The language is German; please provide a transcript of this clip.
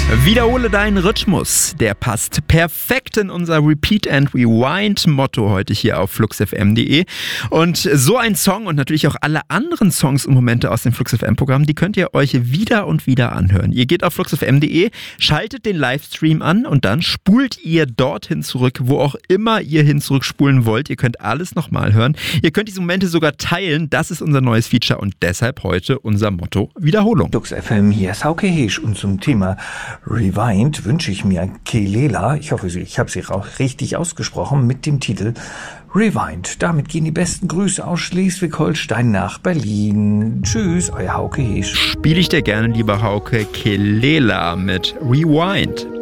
Wiederhole deinen Rhythmus. Der passt perfekt in unser Repeat and Rewind Motto heute hier auf fluxfm.de. Und so ein Song und natürlich auch alle anderen Songs und Momente aus dem Flux FM Programm, die könnt ihr euch wieder und wieder anhören. Ihr geht auf fluxfm.de, schaltet den Livestream an und dann spult ihr dorthin zurück, wo auch immer ihr hin zurückspulen wollt. Ihr könnt alles nochmal hören. Ihr könnt diese Momente sogar teilen. Das ist unser neues Feature und deshalb heute unser Motto Wiederholung. Flux FM, hier ist Hauke Heesch und zum Thema Rewind wünsche ich mir Kelela, ich hoffe, ich habe sie auch richtig ausgesprochen, mit dem Titel Rewind. Damit gehen die besten Grüße aus Schleswig-Holstein nach Berlin. Tschüss, euer Hauke Heesch. Spiele ich dir gerne, lieber Hauke, Kelela mit Rewind.